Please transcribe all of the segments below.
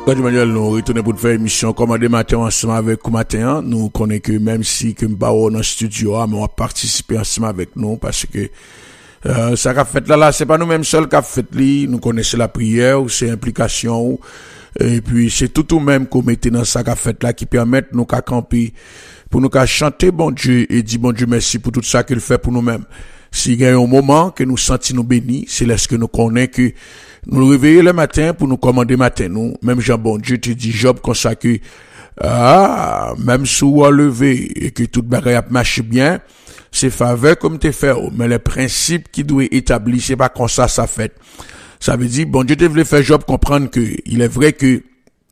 Quand Emmanuel nous retourne pour faire émission commandé matin ensemble avec vous matin, nous connaissons que même si que pas dans le studio, mais on va participer ensemble avec nous parce que ça qu'a fait là c'est pas nous mêmes seuls qu'a fait li, nous connaissons la prière, c'est implication et puis c'est tout même qu'on mettait dans ça qu'a fait là qui permet nous qu'à camper pour nous qu'à chanter bon Dieu et dire bon Dieu merci pour tout ça qu'il fait pour nous-mêmes. S'il y a un moment que nous sentons nous bénis, c'est lorsque nous connaissons que nous nous réveillons le matin pour nous commander matin, nous, même Jean bon Dieu te dit Job comme ça que, même si on levé et que toute bagaille a marché bien, c'est faveur comme te fait, mais le principe qui doit établir, c'est pas comme ça fait. Ça veut dire, bon Dieu te voulait faire Job comprendre que, il est vrai que,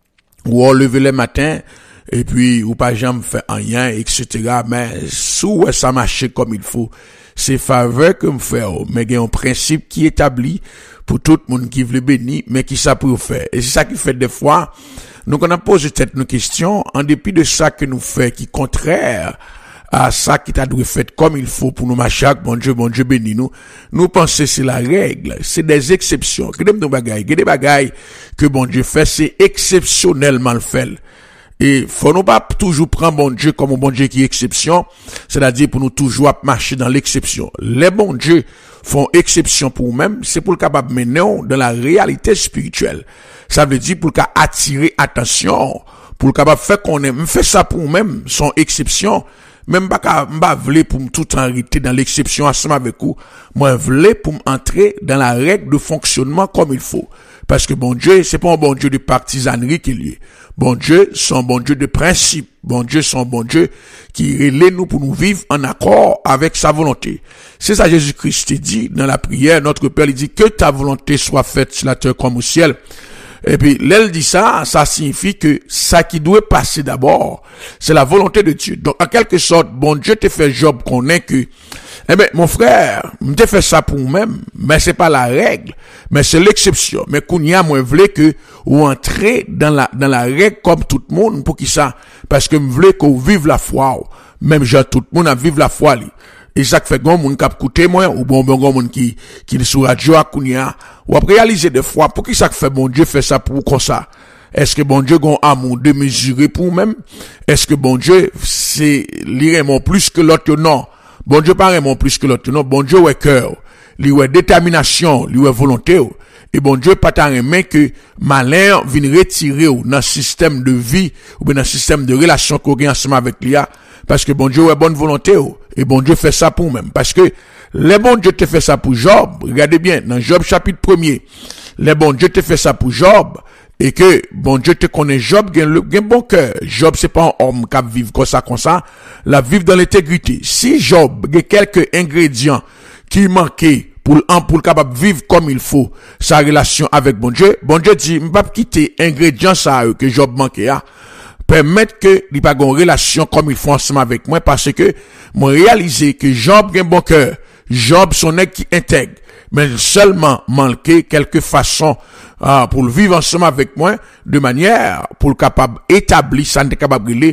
on levé le matin, et puis, ou pas jamais fait rien, etc., mais, sous ça marche comme il faut, c'est faveur que me fait, mais il y a un principe qui établit pour tout le monde qui veut bénir, mais qui ça pour faire. Et c'est ça qui fait des fois, nous qu'on a posé cette nos questions, en dépit de ça que nous fait, qui contraire à ça qui t'a dû fait comme il faut pour nous marcher, bon Dieu bénis nous. Nous pensons c'est la règle, c'est des exceptions. Que des bagailles que bon Dieu fait, c'est exceptionnellement le fait. Et faut nous pas toujours prendre bon Dieu comme un bon Dieu qui est exception, c'est-à-dire pour nous toujours marcher dans l'exception. Les bons dieux font exception pour eux-mêmes, c'est pour le capable mener dans la réalité spirituelle. Ça veut dire pour le cas attirer attention, pour le capable faire qu'on aime, fait ça pour eux-mêmes, son exception. Même pas vle pour me tout arrêter dans l'exception ensemble avec vous. Moi vle pour m'entrer dans la règle de fonctionnement comme il faut. Parce que bon Dieu, c'est pas un bon Dieu de partisanerie qu'il y est. Bon Dieu, c'est un bon Dieu de principe. Bon Dieu, c'est un bon Dieu qui relève nous pour nous vivre en accord avec sa volonté. C'est ça Jésus-Christ dit dans la prière. Notre Père, il dit que ta volonté soit faite sur la terre comme au ciel. Et puis, l'elle dit ça signifie que ça qui doit passer d'abord, c'est la volonté de Dieu. Donc, en quelque sorte, bon Dieu te fait Job qu'on est que, eh ben, mon frère, m'te fait ça pour moi-même, mais c'est pas la règle, mais c'est l'exception. Mais Kounia, moi, voulais que, ou entrer dans la règle comme tout le monde, pour qui ça? Parce que me voulais qu'on vive la foi, même genre tout le monde a vive la foi, et ça fait grand monde cap écouter moi ou bon monde qui sur radio à Kounia ou après réaliser des fois pour qui ça fait bon Dieu fait ça pour comme ça. Est-ce que bon Dieu gon amour démesuré pour même? Est-ce que bon Dieu c'est vraiment plus que l'autre? Non. Bon Dieu pas vraiment plus que l'autre. Non, bon Dieu ouais cœur, lui ouais détermination, lui ouais volonté. Et bon Dieu pas tant aimé que malheur vienne retirer dans le système de vie ou bien dans le système de relation qu'on a ensemble avec lui. Parce que bon Dieu a bonne volonté, et bon Dieu fait ça pour même. Parce que les bon Dieu te fait ça pour Job, regardez bien, dans Job chapitre 1er, les bon Dieu te fait ça pour Job, et que bon Dieu te connaît Job, gagne bon cœur. Job c'est pas un homme qui vivre comme ça, la vivre dans l'intégrité. Si Job a quelques ingrédients qui manquaient pour capable vivre comme il faut, sa relation avec bon Dieu dit, m'pas quitter ingrédients ça que Job manquait, permettre que il pas une relation comme il faut ensemble avec moi parce que moi réaliser que Job a un bon cœur, Job son nèg qui intègre, mais seulement manquer quelque façon pour le vivre ensemble avec moi de manière pour le capable établir ça n'est capable de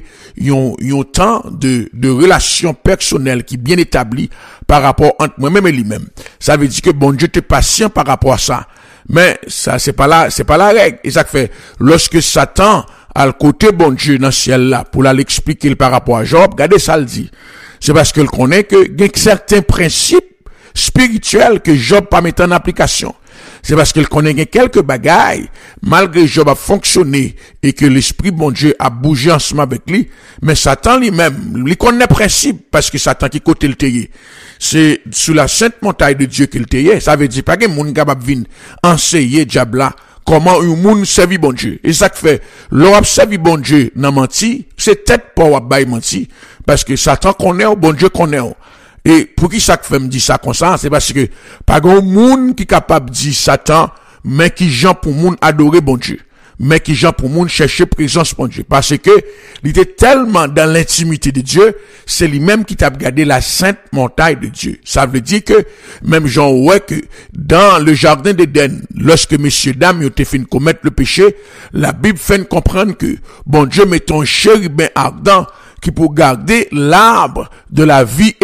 un temps de relation personnelle qui bien établi par rapport entre moi-même et lui-même. Ça veut dire que bon Dieu t'es patient par rapport à ça. Mais ça c'est pas la règle. Et ça fait lorsque Satan à le côté bon Dieu dans le ciel là, pour l'expliquer par rapport à Job, regardez ça le dit. C'est parce qu'il connaît que il y a certains principes spirituels que Job pas mettre en application. C'est parce qu'il connaît quelques bagailles, malgré Job a fonctionné et que l'esprit bon Dieu a bougé ensemble avec lui, mais Satan lui-même, il connaît principe parce que Satan qui côté le taillé. C'est sous la sainte montagne de Dieu qu'il taillé. Ça veut dire pas que moun capable venir enseigner diable là comment un monde servit bon Dieu. Et ça que fait, l'on servi bon Dieu dans menti, c'est tête pour ou bail menti, parce que Satan connaît ou bon Dieu connaît. Et pour qui ça que fait me dire ça comme ça, c'est parce que pas grand monde qui capable dire Satan, mais qui gens pour monde adorer bon Dieu. Mais qui gens pour monde chercher présence bon Dieu. Parce que, il était tellement dans l'intimité de Dieu, c'est lui-même qui t'a gardé la sainte montagne de Dieu. Ça veut dire que, même Jean ouais que, dans le jardin d'Éden, lorsque messieurs, dames, ont été fait commettre le péché, la Bible fait comprendre que, bon Dieu met un chérubin ardent, qui pour garder l'arbre de la vie